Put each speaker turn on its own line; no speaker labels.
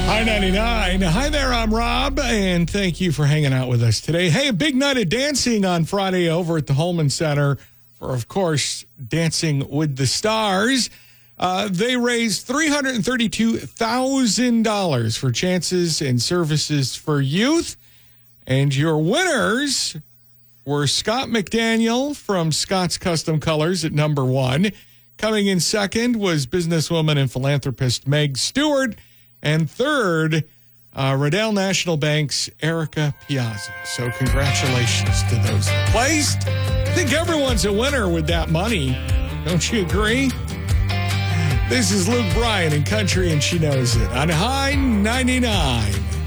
Hi 99. Hi there, I'm Rob, and thank you for hanging out with us today. Hey, a big night of dancing on Friday over at the Holman Center for, of course, Dancing with the Stars. They raised $332,000 for chances and services for youth. And your winners were Scott McDaniel from Scott's Custom Colors at number 1. Coming in second was businesswoman and philanthropist Meg Stewart. And third, Riddell National Bank's Erica Piazza. So congratulations to those that placed. I think everyone's a winner with that money. Don't you agree? This is Luke Bryan in Country, and she knows it on High 99.